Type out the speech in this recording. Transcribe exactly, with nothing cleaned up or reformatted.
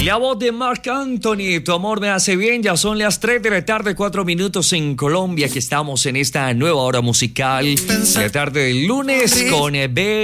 La voz de Marc Anthony, Tu amor me hace bien. Ya son las tres de la tarde, cuatro minutos en Colombia, que estamos en esta nueva hora musical. La tarde del lunes con B.